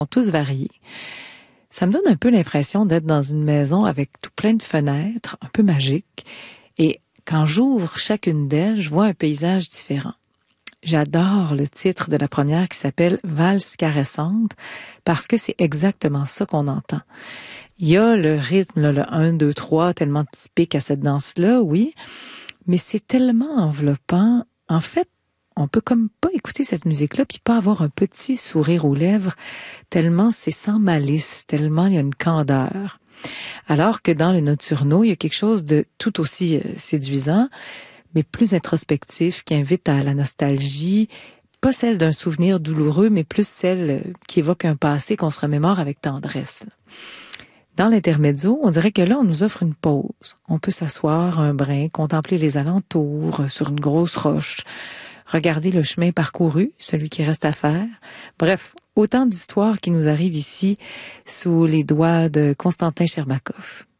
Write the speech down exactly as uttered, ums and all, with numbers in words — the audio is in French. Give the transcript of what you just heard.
tous variés. Ça me donne un peu l'impression d'être dans une maison avec tout plein de fenêtres, un peu magique. Et quand j'ouvre chacune d'elles, je vois un paysage différent. J'adore le titre de la première qui s'appelle « Valse caressante » parce que c'est exactement ça qu'on entend. Il y a le rythme, là, le un, deux, trois, tellement typique à cette danse-là, oui, mais c'est tellement enveloppant. En fait, on peut comme pas écouter cette musique-là puis pas avoir un petit sourire aux lèvres, tellement c'est sans malice, tellement il y a une candeur. Alors que dans le Notturno, il y a quelque chose de tout aussi euh, séduisant, mais plus introspectif, qui invite à la nostalgie, pas celle d'un souvenir douloureux, mais plus celle qui évoque un passé qu'on se remémore avec tendresse. Dans l'intermezzo, on dirait que là, on nous offre une pause. On peut s'asseoir un brin, contempler les alentours sur une grosse roche, regarder le chemin parcouru, celui qui reste à faire. Bref, autant d'histoires qui nous arrivent ici sous les doigts de Constantin Sherbakov.